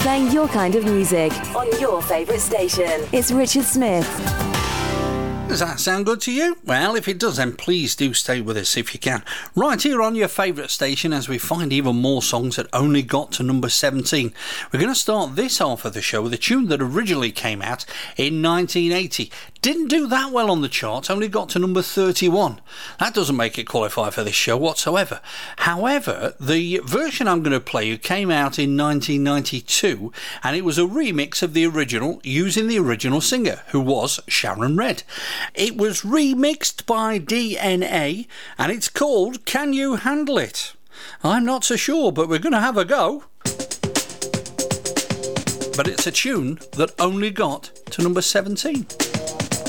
playing your kind of music on your favourite station. It's Richard Smith. Does that sound good to you? Well, if it does, then please do stay with us if you can. Right here on your favourite station as we find even more songs that only got to number 17. We're going to start this half of the show with a tune that originally came out in 1980. Didn't do that well on the charts, only got to number 31. That doesn't make it qualify for this show whatsoever. However, the version I'm going to play you came out in 1992, and it was a remix of the original using the original singer, who was Sharon Redd. It was remixed by DNA, and it's called Can You Handle It? I'm not so sure, but we're going to have a go. But it's a tune that only got to number 17.